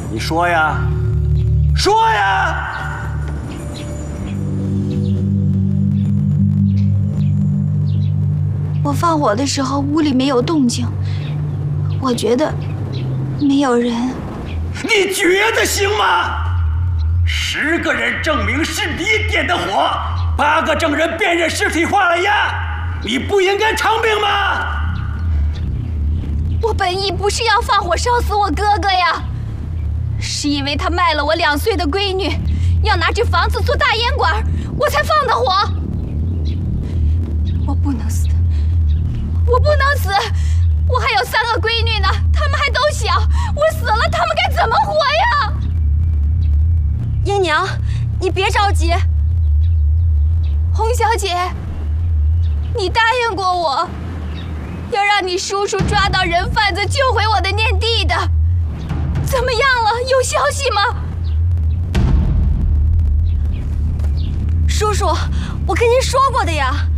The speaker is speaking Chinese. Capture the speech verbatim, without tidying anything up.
你说呀，说呀！ 我放火的时候，屋里没有动静，我觉得没有人。 你觉得行吗？十个人证明是你点的火，八个证人辨认尸体化了验，你不应该偿命吗？ 我本意不是要放火烧死我哥哥呀，是因为他卖了我两岁的闺女，要拿这房子做大烟馆，我才放的火。我不能死，我不能死，我还有三个闺女呢，她们还都小，我死了，她们该怎么活呀？ 英娘，你别着急。 洪小姐，你答应过我，要让你叔叔抓到人贩子，救回我的念地的，怎么样了？有消息吗？ 叔叔，我跟您说过的呀。